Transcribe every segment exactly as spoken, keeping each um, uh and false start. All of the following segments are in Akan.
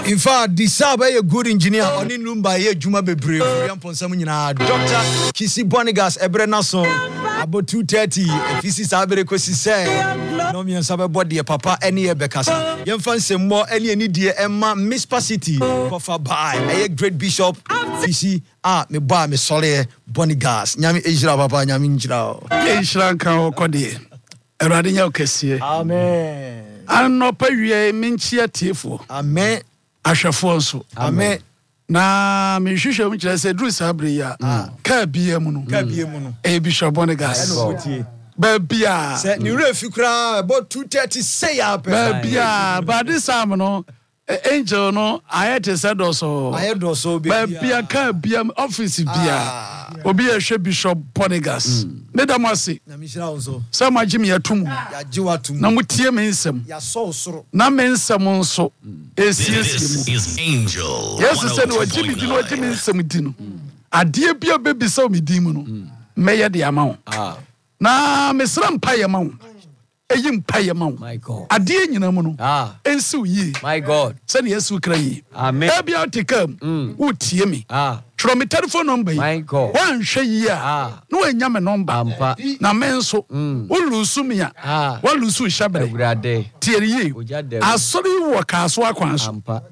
In fact, this Sabe a good engineer on in Lumba ye Juma be brave. Doctor Kisi Bonigas Ebrena son about two thirty. If this is Abere Kosi say no me sabe body papa any e bekasa. Yem fan say more any any dear Emma Miss City for buy a great bishop Kisi ah me ba me sole Bonigas. Nyami Ejra papa nyami njira. Ejra kan okode. Erade nya okese. Amen. Anopa wie menchia tiefo. Amen. Ahwefo nso. Amen. Na me hwehwe mu kire say Drew Sabre ya. Ka bia mu no. Ka bia mu no. E Bishop Bonigas. Ba bia. Say ni refi kra about two thirty say ya pe. Ba bia, ba this am no. Angel no ayete said also. Ayedo so be. Ba bia ka bia office bia. Obi e hwe Bishop Bonigas. Madam ase. Na mi hira unso. Sa magim yatum. Ya jiwatum. Na mutie me nsem. Ya so osoro. Na me nsem nso. Esiesie mu. Is Angel. Yes said o jimi di no jimi nsem di no. Ade bia bebi sa o mi di mu no. Meye de ama wo. Ah. Na me sra mpa ye ma wo. Eyi mpa ye ma wo. My God. Ade nyina mu no. Ah. Ensi yi. My God. Se ne yesu kra yi. Amen. E bia tikam. Wo tie me. Ah. Tro me telephone number yi. My God. Wan hwe yi a. Ah. No enya me number. Ampa. Na me nso. Wo lusu me a. Ah. Wo lusu hyabre. Ewurade. Tie yi. Asori wo ka so akwan so. Ampa.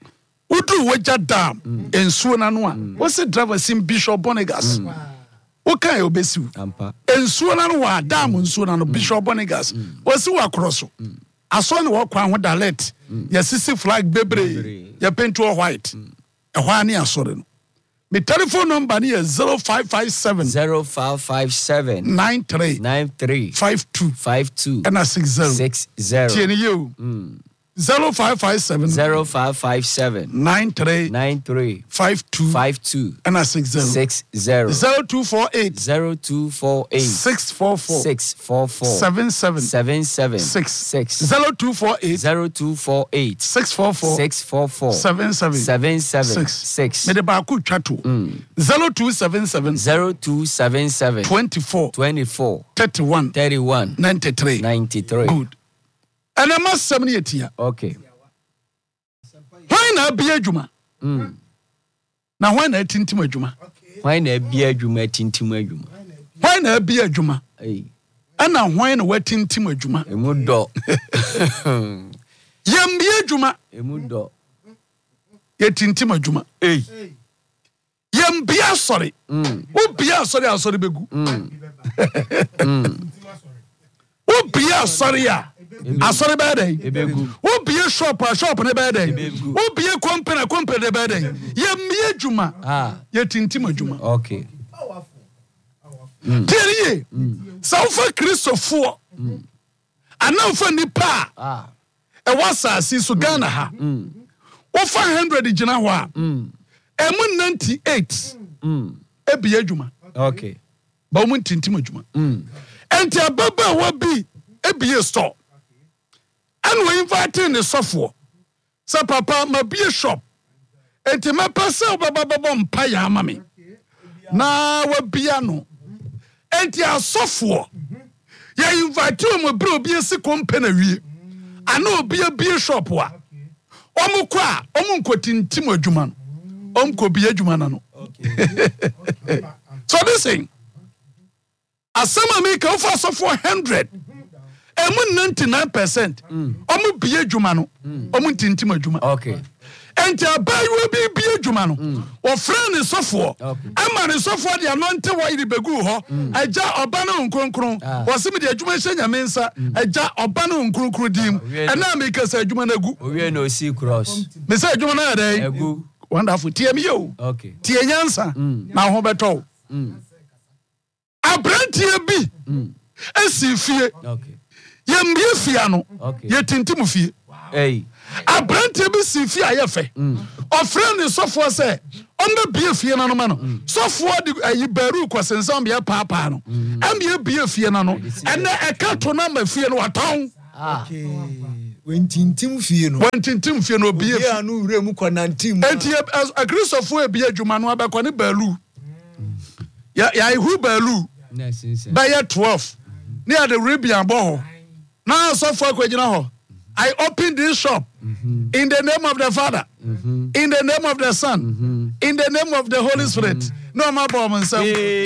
Udu waja dam ensuo na no a wo se driver sim Bishop Bonigas wo kan obesiu ampa ensuo na no wa dam ensuo na no Bishop Bonigas wo se wa kroso aso ne wo kwan ho dalet ya sisi flag bebre ya paint white e ho ani asore no me telephone number ni is zero five five seven zero five five seven nine three nine three five two five two and a six zero six zero tieni you zero five five seven zero five five seven nine three nine three five two five two and a six zero six zero zero two four eight zero two four eight six four four six four four seven seven seven seven six six zero two four eight zero two four eight six four four six four four seven seven seven seven six six me de ba ku twato zero two seven seven zero two seven seven twenty four twenty four thirty one thirty one ninety three ninety three. Good. And I must seven yetia. Okay. Why na be adwuma? Mm. Na why na tintim adwuma? Why na be adwuma tintim adwuma? Why na be adwuma? Eh. Ana why na wa tintim adwuma? Emu do. Yem be adwuma. Emu do. Ye tintim adwuma. Eh. Yem be asori. Mm. Wo be asori asori begu. Mm. Mm. Wo be asori a asori be dey. Ebegu. Wo be shop a shop ne be dey. Wo be company company ne be dey. Yem be adwuma. Ah. Ye tintim adwuma. Okay. Teriye. Sa wo fa Christopher. Ana wo fa nipa. Ah. E wasasi so Ghana ha. Wo fa one hundred gina ho a. Emu ninety-eight. Mm. E bi adwuma. Okay. Ba wo tintim adwuma. Mm. Enti ababa wa bi e bi store. And we invite the software. Sa papa ma bi shop. Enti ma pasa baba baba mpa ya mami. Na wa bia no. Enti a software. Ya invite mo bro bi esi company wie. Ana obi bi shop wa. Omo kwa, omo nkotintim adwuma no. Om ko bi adwuma na no. So this thing. Asama make offer so four hundred. Emu ninety-nine percent. Omo bi adwuma no. Omo tintim adwuma. Okay. Enti abayu bi bi adwuma no. Wo friend ni sofo. Ama ni sofo de anonte wo iri begu ho. Aja oba no nkronkron. Wo se me de adwuma hye nyame nsa. Aja oba no nkronkron dim. Ena make say adwuma na gu. Owie no see cross. Me say adwuma na dey. Egu. Wonderful. Tie me yo. Okay. Tie nyansa. Na ho beto. Mm. Abrantie bi. Mm. Esi fie. Okay. Ye mbie fie no. Okay. Ye tintim fie. Hey. Abrantie bi si fie ayefe. Ofre ni sofo se, ombe bie fie na no ma no. Sofo di ayi baru kwasensam bia paapa no. Ambie bie fie na no. Ene eka to na ma fie no waton. Okay. When tintim fie no. When tintim fie no bie. Ya no wure mu kwanantim. Enti a Christopher e bie adwuma no abekọ ne balu. Ya ya ihu balu. Na sinse. Ba ye twelve. Ne ya de Arabian bo ho. Na sofo akwagina ho. I open this shop mm-hmm. in the name of the Father, mm-hmm. in the name of the Son, mm-hmm. in the name of the Holy Spirit. Mm-hmm. No my bomb and say,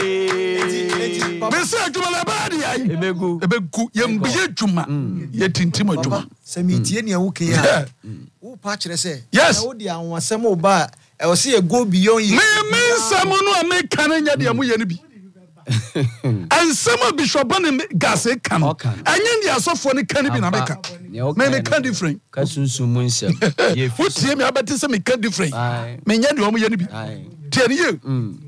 "Me say Juma la badi ay." Ebegu, ebegu. Yem biye Juma, yetintima Juma. Se mi tie ne wo kan ya. Wo pa kire se. Yes. Wo di anwo asem oba. E wo se e go beyond you. Me me nsam no me kan nya de am ye ne bi. And some of Bishop Bonny gas a can. And then the asofo ne can be na make. Me me can different. Kasunsu munse. What tie me abati se me can different. Me nya de omo ye ne bi. Tie ne you.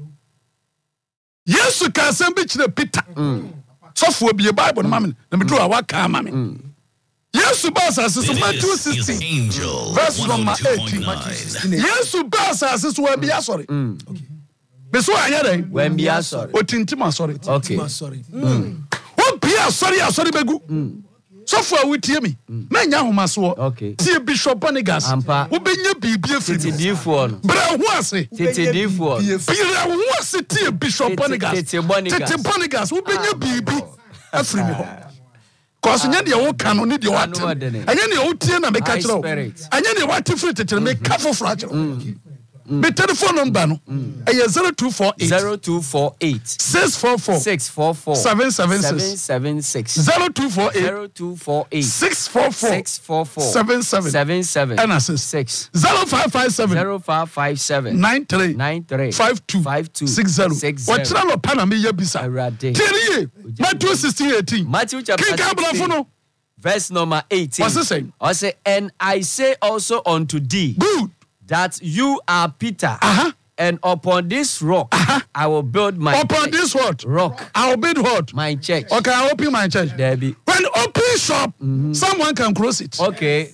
Yesu ka sem bi kire Peter. Sofo bi Bible no mame. Na me do a waka mame. Yesu basa says Matthew sixteen verse number eighteen. Yesu basa says we be sorry. Okay. Beso ayare when be sorry otintima sorry okay sorry mm wo bia sorry sorry begu so for awitie me manya homaso okay tie Bishop Bonigas wo benya bibie free tidifo no bra ho ase tidifo bra ho ase tie Bishop Bonigas tete Bonigas wo benya bibi afri me ho cause nya de wo kan no ne de wo atem anya ne wo tie na me ka kire wo anya ne wo atifri tete me ka foforo a kire my telephone number no eh zero two four eight zero two four eight six four four six four four seven seven six seven six zero two four eight zero two four eight six four four six four four seven seven seven seven and assist six zero five five seven zero five five seven nine three nine three five two five two six zero six what try no pana me yabisa tiri Matthew sixteen eighteen Matthew chapter sixteen verse number eighteen. What's it saying? I say, and I say also unto thee good that you are Peter, uh-huh. and upon this rock uh-huh. I will build my upon church. This what rock I will build what my church. Okay, I open my church. There be when open shop, mm-hmm. someone can close it. Okay.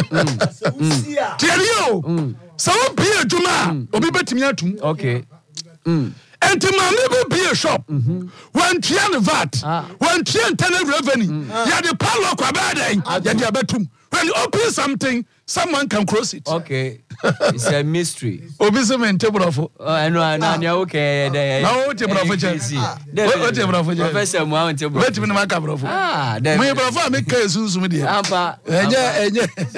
mm. Tell you, mm. someone be a Juma, obi betimi atum. Okay. Mm. And to my be a shop. Mm-hmm. When Tian vat, ah. when Tian tenant revenue, mm. ah. ya the palo kwabade, ya the abetum. When you open something, someone can cross it. Okay. It's a mystery. Obisem en table of. Oh, I know, I know. Okay, there. Now, table of Chelsea. What table of Professor Mount table. Let me make a Ah, there. My brother make case with me. Ampa. Enye,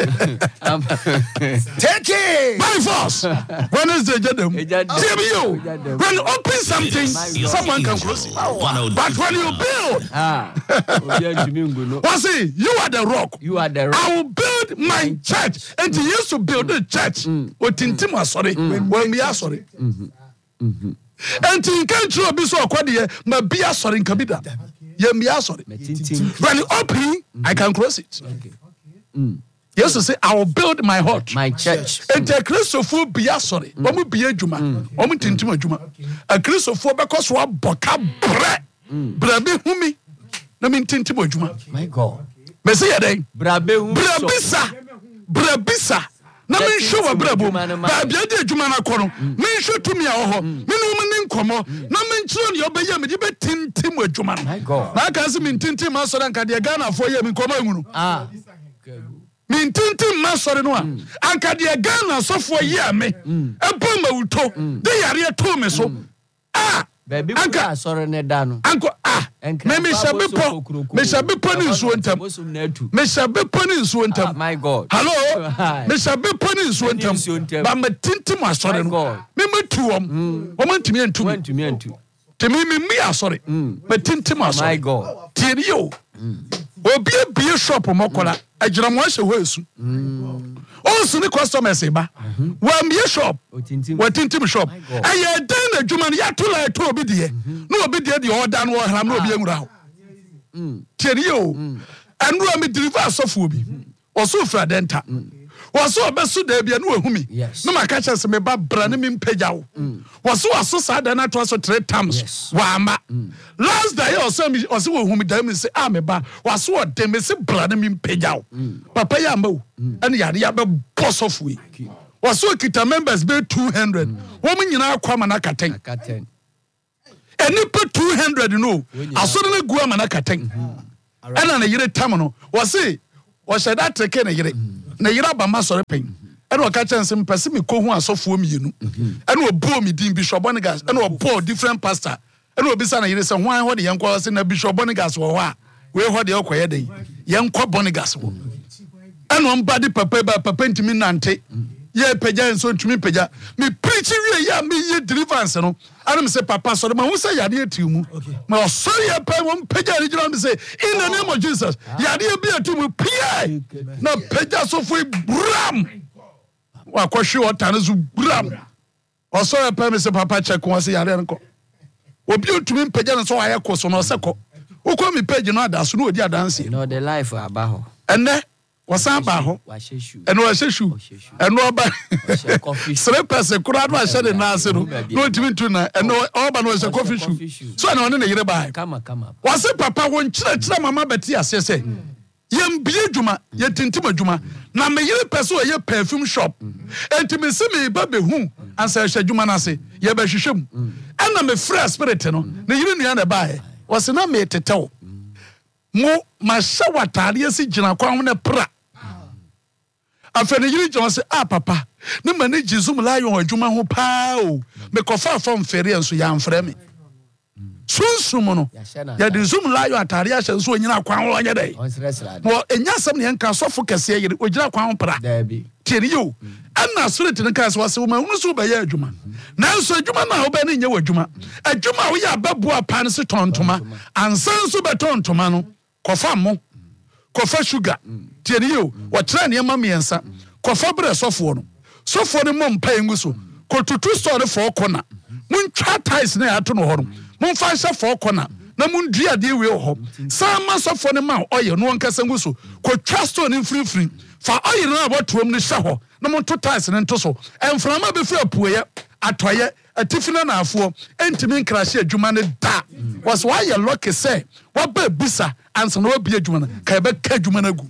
enye. Take it. My force. When is the jadam? Tell you. When you open something, someone can cross it. But when you build, ah, what's it? You are the rock. You are the rock. I will build my church. And he used to build the church. Otintima sorry. When we are sorry. And in country of this or quadia, my beer sorry in Kabida. Yem ya sorry. When you open, I can cross it. Yes, to say I will build my heart, my church. And the Christopher be sorry. Omu be Juma. Omu tintima Juma. A Christopher because what boka bre. Brabe humi. No mean tintima Juma. My God. Messia day. Brabe Brabisa. Brabisa. Na me show wa brabo. Ba bia de adwuma na kɔ no. Me show to me a ho. Me no me nkomo. Na me nkyiro ne obɛyɛ me de betintim adwuma no. My God. Na ka se me ntintim asɔre anka de Ghana fo yɛ me nkomo ehunu. Ah. Me ntintim masɔre no a. Anka de Ghana sɔfo yɛ me. Ebo ma wuto. De yare to me so. Ah. Baby, anka sorry ne da no. Anko ah. Me me shabe po. Me shabe po ni nsuo ntam. Me shabe po ni nsuo ntam. My God. Hello. Me shabe po ni nsuo ntam. Ba me tintim asɔre no. Me me tu om. Wo man timi antu. Wan timi antu. Timi me mi asɔre. Me tintim asɔre. My God. Tieni yo. Obi e bie shop mokola. Agyina mo ahye ho esu. Also the customers ba. One be shop. What tintim shop. Aye den adwuma ya to la to obi de. No obi de de order no hram no obi enwura ho. Mm. Tieni yo. Anu am deliver asofo obi. Oso fra denta. Waso obesu da bia no ehumi. No maka chese me ba bra ne me mpagya wo. Waso waso sa da na to so three times. Wa ama. Last day oso me oso wo humi da me say ah me ba waso ode me say bra ne me mpagya wo. Papa ya ma wo. Ane yare ya be boss of we. Waso kita members be two hundred. Wo me nyina akwa mana katen. Katen. Eni pe two hundred no. Aso ne gu ama na katen. Ana na yire tam no. Wase wo sheda teke na yire. Na yira ba ma sore pen ene o ka chanse mpese me ko hu asofo mienu ene o bo mi din Bishop Bonigas ene o bo different pastor ene o bisa na yire se hwan ho de yenko se na Bishop Bonigas wo ho a we ho de okoye den yenko Bonigas wo and one body papa ba papa ntimi nante ye pagya enso ntimi pagya me preach wie ya me ye deliverance no and me say papa so ma wo say yade atimu ma so ye pa wo pagya regional me say in the name of Jesus yade bi atimu pie na pagya so fo bram wa kwhwe water no so bram o so ye pa me say papa check won say yade nko obi otumi pagya no so wa ye koso no se ko wo ko me page no adaso no odi adanse no the life abaho ene wasan ba ho eno wa hwehwu eno ba three person kura no ahye de na ase no no otimi tu na eno oba no hye coffee shoe so na one na yire ba kama kama wase papa won kire kire mama beti ase se yem bie dwuma ye tintim adwuma na me yire person o ye perfume shop entimi se me ba behu ansa hye dwuma na ase ye ba hwehwem ana me free spirit no na yire nua na ba e wase na me tetew mo ma hye watare ase gina kwan na pra afene yiri jo se ah papa ne mane jizum la yo adwuma ho pa o me kofa fam fere enso ya mfre me sunsum no ya de zoom la yo atare a hye so nyina kwan ho nya dai wo enya sam ne enka sofo kase yiri ogina kwan ho pra tieni yo ana spirit ne kan so wase wo ma hunu so ba ya adwuma nanso adwuma na wo ba ne nya wadwuma adwuma wo ya babu apan se tontoma ansan so be tontoma no kofa mo kofa sugar tieni yo watira ne ma miensa kofa bre sofo no sofo ne mom pa engu so kotutu store for corner mun twa ties na ato no ho no mun fa hye for corner na mun dua de we ho sama sofo ne ma oye no nkasa ngu so ko twa store ne frifri fa oye na abotom ne hye ho na mun to ties ne nto so emframa be fira puoye atoye atifina na afo entimi nkrahye adwuma ne da was why you lucky say what be bisa ansa na obi adwuma na ka be ka adwuma na gu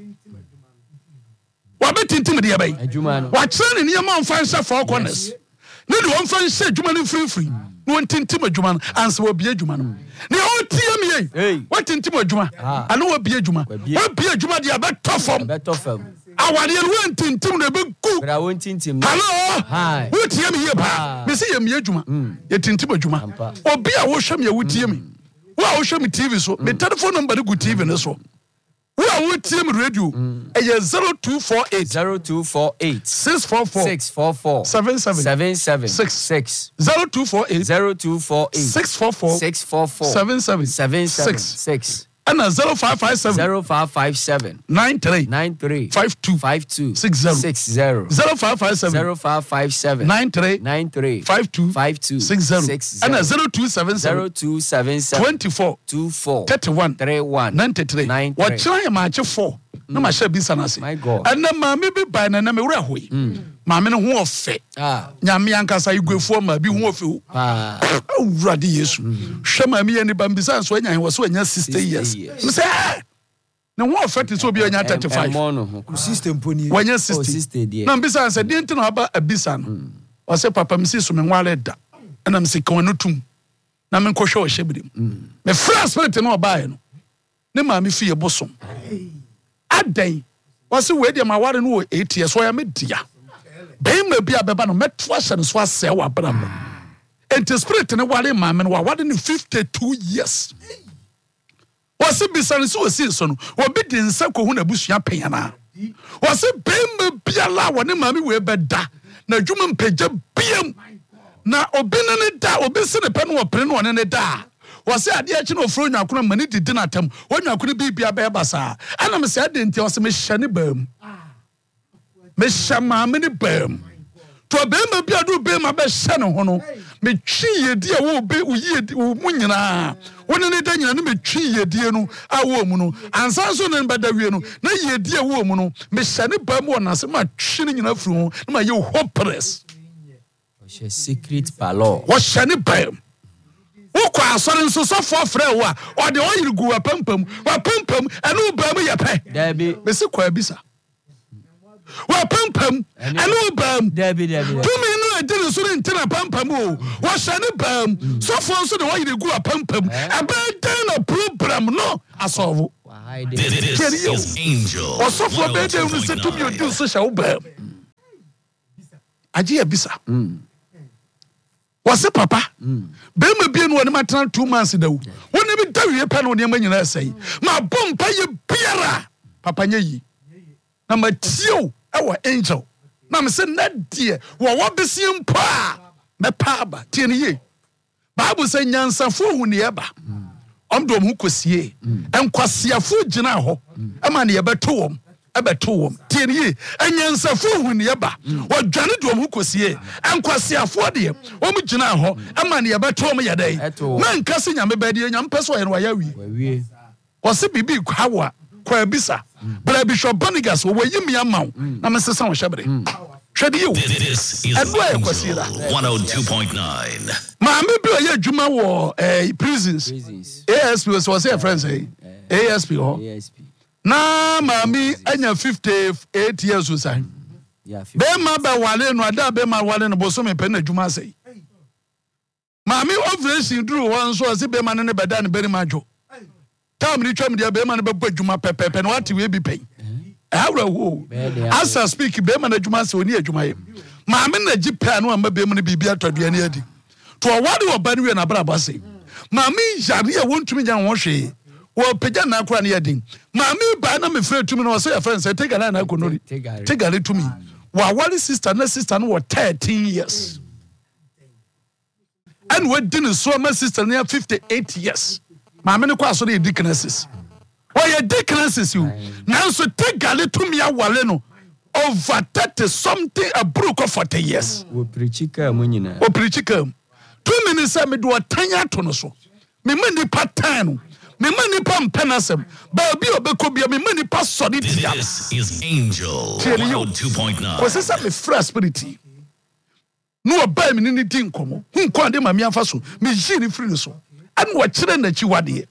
wa be tintim de yabai adwuma no wa kire ne niam amfa hye for corners ne de won fa hye adwuma ne frifri no tintim adwuma na ansa obi adwuma no ne o tie me yi wa tintim adwuma ana obi adwuma obi adwuma de abetofom betofam awade no won tintim na be gu bra won tintim hello hi wo tie me yi ba me se ye me adwuma ye tintim adwuma obi a wo hwe me wo tie me wo a wo hwe me T V so me telephone number gu T V ne so wo a wo tie me radio e ye zero two four eight zero two four eight six four four six four four seven seven seven seven six six zero two four eight zero two four eight six four four six four four seven seven seven seven six six and zero five five seven zero five five seven nine three nine three five two five two six zero six zero zero five five seven zero five five seven nine three nine three five two five two six zero six and zero zero two seven zero seven two seven seven twenty four two four thirty one three one ninety three nine what three. try ma che four na ma share bi sanase My God. and na ma me bi by na na me wura hoyi ma me no ho ofe ah nyame ankasa igwefu ma bi ho ofe ah awurade yesu hwe ma me ye bambisa so anya he wo so anya sixty years me say na ho ofe te so bi anya thirty five system poni wanya sixty na mbisa say de ntino aba abisa no o say papa me si so me nwale da na me se kan no tum na me nkɔhwɛ o hyebrim me fra spirit no obae no ne ma me fie bosom adan wase we de ma ware no eight years so ya me dia bɛn ma bi abeba no meto ahyɛ no so asɛ wa bram enti spirit ne ware ma me no wa ware no fifty-two years wase bisane so osi so no obi de nsa ko hu na busua penyana wase bɛn ma bi ala wone ma me we bɛda na dwuma mpagya biam na obi ne ne da obi se ne pe no opre no ne ne da wase ade a chi no ofro nyakono mani didi na tam onyakono bibia be basa ana me se ade nti wase me hye ne bam me hye ma me ne bam to be ma bia do be ma be hye ne ho no me twi yedi a wo be uyi wo mu nyina woni ne da nyina no me twi yedi no a wo mu no ansan so ne bada wie no na yedi a wo mu no me hye ne bam wo na se ma twi ne nyina fru ho na ma ye hopeless she secret palo wo hye ne bam wokɔ asɔre nso sɔfo frɛ wo a ɔde ɔyiri gu wapampam wapampam ɛne wo baa mu yɛ pɛ dabi mesi kɔ abisa wapampam ɛne wo baa mu dabi dabi tumi no adi ne so ne ntina pampam o wɔhyɛ ne baa mu sɔfo nso de ɔyiri gu wapampam ɛbɛɛ dan na program no asɔvo This is Angel. ɔsɔfo bɛɛ dan no sɛ tumi odi so hyɛ wo baa mu agye abisa wase papa bema bia no wone matena two months da wo wone bi da wie pa no ne ma nyina sai ma bompa ye biara papa nya yi na matio ewa angel na me say na de wo wo besim pa me pa ba tie ne ye Bible say nyansafo hu ne eba omdo mu kosie enkwasiafo gina ho ema ne yebeto wom ebeto wom tie ne ye enyansafo hu ne eba odwane do mu kosie enkwasiafo de om gina ho ema ne yebeto wom yedai na nkase nyame bade nyame peso ye no ya wie wose bibi kwawa kwa bisa bra Bishop Bonigas wo yimi amaw na me sesa wo hyebre hwede you This is Angel one oh two point nine. Maame bi oye adwuma wo eh prisons A S P was was your friends eh A S P ho na maame anya fifty-eight years osan be ma ba wale no ada be ma wale no boso me pe na adwuma sei maame operation duru won so se be ma ne be da ne beri ma dwo tam ni twam dia be ma ne be adwuma pepepe na wate we bi pen awra wo asa speak be ma na adwuma se oni adwuma ye maame na gi pe no ma be mu ne bibia todua ne adi to wade wo ba ne we na bra ba sei maame yare ye wontumi nya wo hwe wo pegya na akora ne yadin maame ba na me frɛ tumi no say your friend say take na na akonori take gale tumi wa wale sister na sister no wo thirteen years and we didn't so my sister near fifty-eight years maame ne kwa so the deaconesses wo ye deaconesses you now so take gale tumi awale no over thirty something a brook of forty years wo preachika mu nyina wo preachika two minutes me do tanya to no so me mani patano me mani pam penasem ba bi obeko bia me mani pa sodi dia This is Angel one oh two point nine. Ko se sa me fresh spirit no oba me ni din komo hu ko ade ma me afa so me ji ni free so an wo kire na chi wade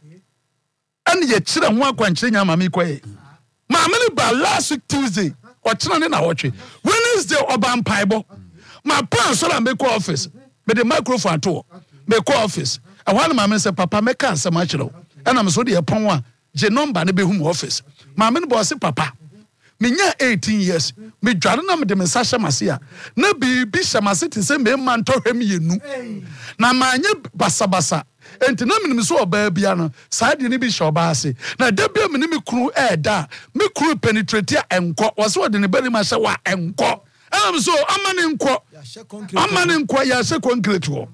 an ye kire ho akwankire nya ma me koye ma me ni ba last week Tuesday o kire ne na wotwe Wednesday oba mpaibo ma pa so la me ko office me the microphone to me ko office and one mama say papa me kan say ma kire and am so de pon a je number ne be hum office mama ne bo say papa me nya eighteen years me dware na me de me sa hyemase a na bi bi hyemase te say me man to hwem yenu na ma nya basabasa enti na me so oba bia no sa de ne bi hye oba ase na da bia me ne me kru e da me kru penetrate a enko wo se wo de ne bari ma hye wa enko am so amane enko amane enko ya hye concrete wo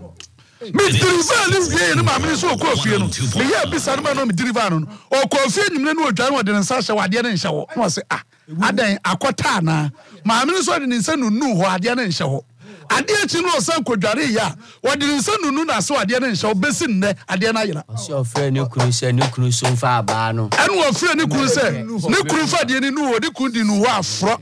me deliver ni wie ni ma me so ko fie no me ya bisa no ma no me deliver no o ko fie nyimne no odwan wo de nsa hye wade ne nhye wo no se ah adan akota na ma me so de nsa nunu ho ade ne nhye ho ade achi no san kodware ya wo de nsa nunu na so ade ne nhye ho besi nne ade na yira so frɛ ne kunu sɛ ne kunu so fa aba no en wo frɛ ne kunu sɛ ne kunu fa de ne nu wo de kunu di nu ho afro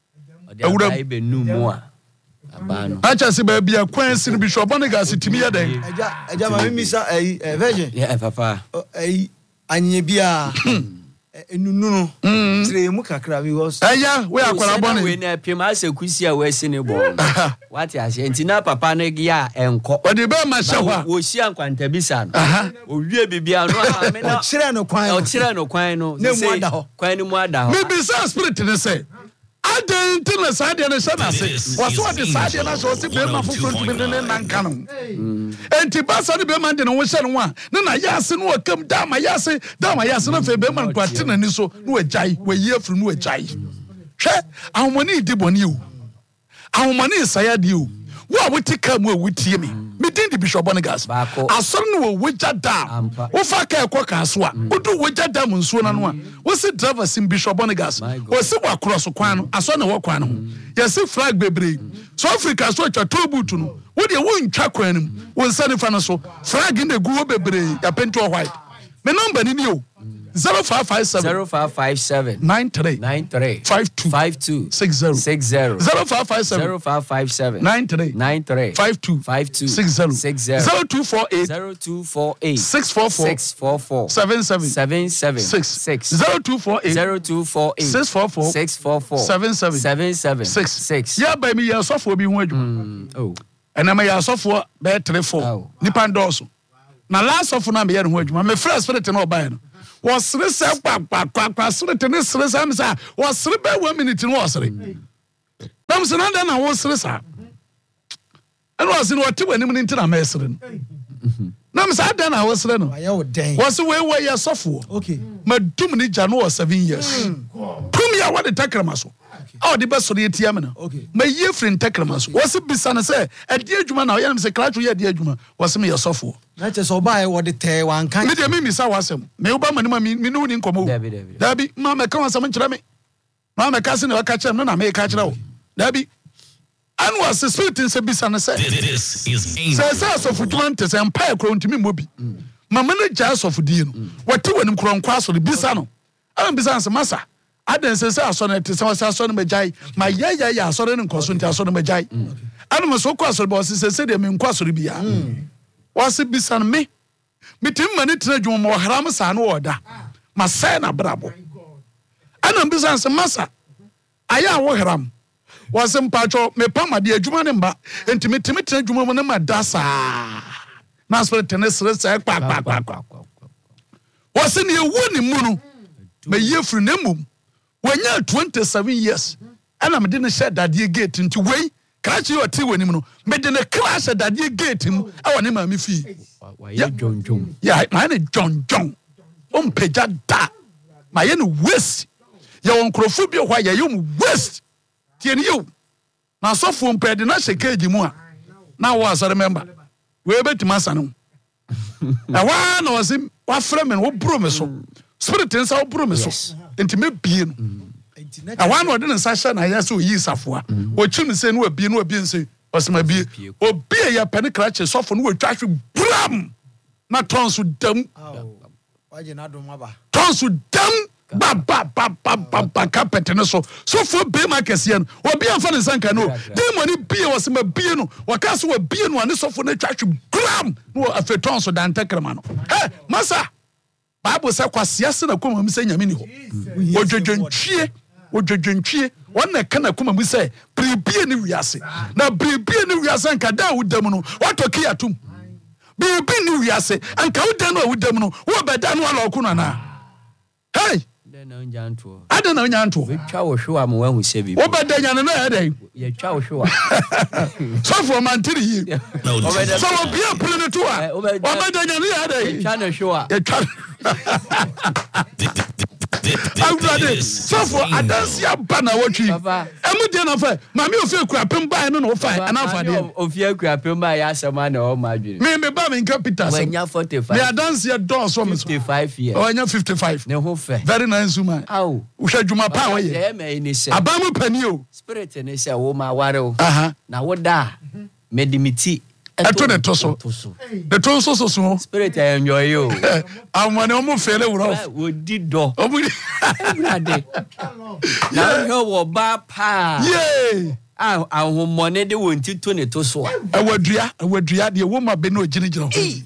ɔde ai be nu mu a abano acha se ba bia kwan sin Bishop Bonigas timi ya den eja eja ma mi sa eh virgin yeah papa eh anye bia enunu no tire mu kakra because eya we akwara boni we na pem asekusi a we sine bo what ya say ntina papa no ya enko odi be ma hyewa wo si ankwanta bisa no o wie bibia no ama me na o kire no kwan o kire no kwan no ne mu ada ho kwan ni mu ada ho me be sa spirit ne say aden to na sadia na sha na say waso ade sadia na so se be ma foforo tumi ne nanka no enti ba sa de be ma de no wo hye no a ne na yase no wakam da ma yase da ma yase na fe be ma kwate na ni so no wajai wayi afru no wajai hwe ahomoni di boni o ahomoni saya di o wo a wotika mu a wotie me me din di Bishop Bonigas asor no wo wogya da wo fa ka ekɔ so a wodu wogya da mu nsuo na no a wo se driver sim Bishop Bonigas wo se wa cross kwan no asor na wo kwan no ye se flag bebre so Africa so twa tobutu no wo de wo ntwa kwan no wo nsa ne fa no so flag na gu wo bebre ya pento white me number ni ni o zero five five seven zero five five seven nine three nine three five two five two six zero six zero zero five five seven zero five five seven nine three nine three five two five two six zero six zero zero two four eight zero two four eight six four four six four four seven seven seven seven six six zero two four eight zero two four eight six four four six four four seven seven seven seven six six. Yeah, baby, you're so for being one. Oh, And I'm a so for bed three four. Oh. Nipan doso. Now last of na me yer ho adwuma. Me first spirit no buy no. Was sere se kwa kwa kwa kwa sere tene sere sa me sa. Was sere be one minute no was sere. Nam se na na was sere sa. And was in what two anim nti na me sere. na me sa dan na wo sere no Aye wo den. wo se we we ye sofo Okay. madum ni gya no was seven years tum ya what the takrama so oh the best so the tiam no Okay. ma ye frin takrama so wo se bisa na say e de adwuma na wo ya me se klatro ye de adwuma wo se me ye sofo Na che so ba e wo de te wan kan. me de me misa wasem me wo ba mani ma me no ni nkomo Dabi, dabi. dabi ma me ka wasem nkyere me ma me ka se ne wa ka kyere me na me ka kyere wo dabi anu was spirit in se bisa na say This is say say so futuma nte say empire kro ntimi mobi mama na gya so fudie no wate wanim kro nkwa so bisa no am bisa nse masa adan se say aso na te say aso na majai ma ya ya ya aso na nkoso nte aso na majai anu mo so kwa so bo se se de me nkwa so bia wase bisa no me mitim mani tena dwom mo haram sa no oda ma say na brabo ana bisa nse masa aya wo haram wase mpacho me pama de adwuma ne mba enti metime tena adwuma mo ne ma dasa na spirit tenesre say kpa kpa kpa wase ne ewu ne mu no me yefru ne mum wanya twenty-seven years ana me de ne shed dade gate nti wei krachi o ti wani mu no me de ne crash dade gate mu awane ma me fi Wa ye jonjon. ya ma ne John John o mpeja da ma ye ne waste ya won krofo bi ho ya yum waste tie ne you na sofo mpede na shekage mu a na wo asore member we betima sanu na wa na wose wa frɛ me wo bro me so spirit nsa wo bro me so enti me bie no na wa na ode ne nsa hye na ya se oyi safoa o chim se no abie no abie nse osema bie obie ya pene krache sofo no watwa hwe bram na tonso dam Waje na do maba. tonso dam ba ba ba ba ba ba carpet no so so for be market no obi amfa ne sanka no demon ni bie wasema bie no waka so wa bie no ane sofo na twatwe gram no afeton so dan takrama no eh masa bible say kwasea se na koma mu se nyame ni ho odwodwontwie odwodwontwie wona kana koma mu se bribie ni wiase na bribie ni wiase anka da wudam no watoki atum bribie ni wiase anka wudam no wudam no wo beda no ala okuna na hey Na njanto. ada na nya nto Twa wo hwe am wahu se bi. wo beda nya no na dey Ye twa wo hwe. so for mantiri yi no so wo bia pele to a Eh, wo wo beda- beda nya no ya dey Twa no hwe. ya twa awurade sɔfo adansi aba na wɔtwi Papa. ɛmu deɛ na fɛ maame ofi kura pem baa no na wɔfa ɛna afa deɛ Ofia kura pemba ya asema na o madwene. me me ba me nka Peter sɛm Wanya me forty-five. adansi dɔɔso me so fifty-five years. ɔnya fifty-five Ne ho fe. very nice woman Aw. wohwɛ dwuma pa wɔyɛ Ye me ni se. abamu pani o Spirit ne se wo ma ware o. aha Na wo da. Medimiti. ɛto ne to so ne to so so so Spirit I enjoy you. amane ɔmo fele wura Wo di do. ɔmo Ade. Na ho wo ba pa. ye Ah, ahomone de won ti to ne to so. awadua awadua deɛ wo ma be no gyina gyina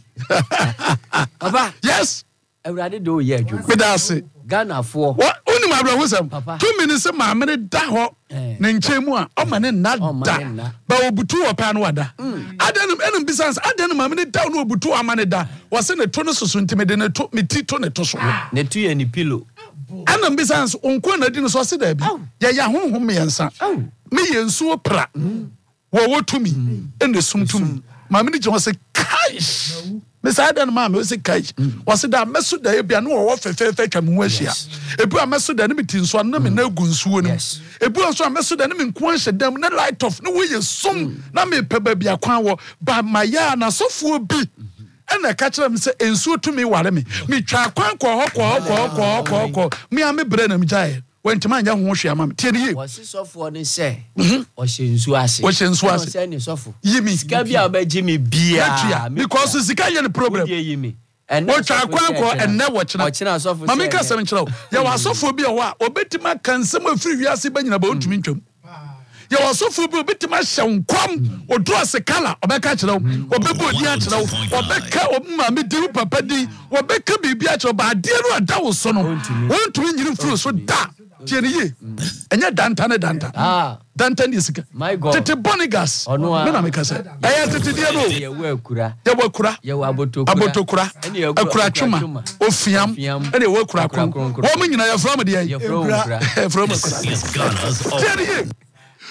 ho Papa, yes Awurade do ye adwuma. me da ase Ghana fo. What only my brother Papa. two minutes ma me da ho Eh. ne nkyɛn mu a ɔma ne nna Ɔma da ne nna. ba obutu wɔ pa no wada adan ɛnum bisans adan ma me da no obutu ama ne da wɔse ne to no soso ntime de ne to me ti to ne to so Ne tu ye ni pillow. ɛnum bisans onko na di no so ɔse da bi yɛ yɛ honhom mmiɛnsa me yɛ nsuo pra wɔ wɔ tumi ɛna sum tumi ma me ne gye wɔse kai me sa adan ma me wɔse kai wɔse da mɛso da ebia no wɔ fɛfɛɛfɛ twa me ho ahyia ebu a mɛso da ne me ti nso na me na gu nsuo no Yes. ebu nso a mɛso da ne me nko ahyɛ dam na light off ne wo yɛ sum na me pɛ ba bia kwan wɔ ba ma ya na sɔfo bi ɛna ka kyerɛ me sɛ nsuo tumi ware me me twa kwan kɔ hɔ kɔ hɔ kɔ hɔ kɔ hɔ kɔ hɔ kɔ me a me brɛ na me gyae wɔntimi anyɛ ho hwɛ ama me tie ne yie Wasi sofo ne se. O se nsu ase. Wɔhyɛ nsu ase. O se ni sofo. yi mi Sika bi a obegye me bia. Natua, because sika yɛ ne problem Wodi yi me. Ɛnɛ wɔtwa sɔfo kwan sɛ kɔ ɛkyena. ɛnɛ wɔkyena Ɔkyena sɔfo ma sɛ menka ɛnɛ. sɛm nkyerɛ wo yɛwɔ asɔfoɔ bi wɔ hɔ a obɛtumi aka nsɛm afiri wiase ba nyina ba ɔntumi ntwam yɛwɔ asɔfoɔ bi obɛtumi ahyɛ nkɔm ɔdoro ase kala ɔbɛka kyerɛ wo ɔbɛbɔ odi akyerɛ wo ɔbɛka ɔmaame di wo papa di wɔbɛka biribi akyerɛ wo ba adeɛ no ada wo so no wɔntumi nyini mfiri so da tie ne yie ɛnyɛ danta ne danta Ah, danta ne yɛ sika My God. tete bonigas Ɔno a- me na meka sɛ ɛyɛ tetedeɛ no ye wo akura. yɛwɔ akura Ye wo abotokura. abotokura Ɛne yɛwɔ akura twuma ofiam Ofiam. ɛne ɛwɔ akura Akura kron kronkron. wɔn nyinaa yɛfrɛ mo deɛ Ye fro wo kura. yɛfrɛ mo akura is Ghana's tie ne yie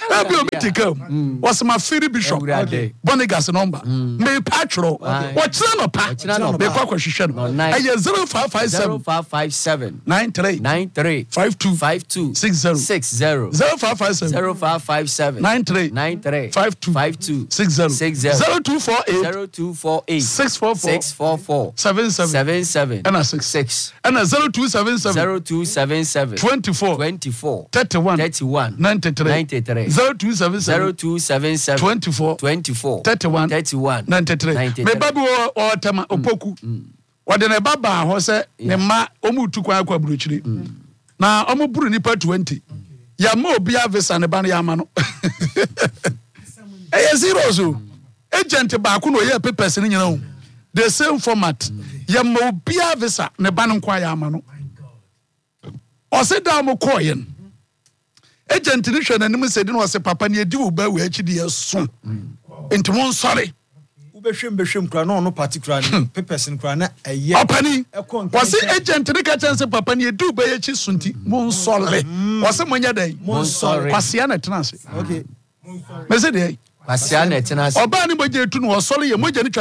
Ebi obi tika was my Philip Bishop Bonigas number me patro wɔkyerɛ no pa me kɔ akɔhwehwɛ no ɛyɛ zero five five seven zero five five seven nine three nine three five two five two six zero six zero zero five five seven zero five five seven nine three nine three five two five two six zero six zero zero two four eight zero two four eight six four four six four four seven seven seven seven ɛna six six ɛna zero two seven seven zero two seven seven twenty four twenty four thirty one thirty one ninety three ninety three zero two seven zero seven two seven seven twenty four twenty four thirty one thirty one ninety three ninety me three. babi wɔ ɔtɛma opoku wɔde ne ba baa hɔ sɛ ne ma ɔmu tu kwan akɔ aburokyiri na ɔmu buru nipa twenty yɛma obi avisa ne ba no yɛama no ɛyɛ zero so agent baako na ɔyɛ papers ne nyina o the same format yɛma obi avisa ne ba no nkwa yɛama no ɔse da mo kɔɔyɛ no agent ne hwɛ n'anim sɛ di na ɔse papa ne edi wo ba wɔ akyi de ɛso nti mo nsɔre wobɛhwem bɛhwem kura na ɔno particular ne papers no kura na ɛyɛ ɔpani wɔse agent ne ka kyɛn sɛ papa ne edi wo ba akyi so nti mo nsɔre wɔse mo nyɛ dɛn mo nsɔre kwasia na tena ase okay mɛsɛ deɛ kwasia na tena ase ɔbaa ne mogya etu no ɔsɔre yɛ mogya ne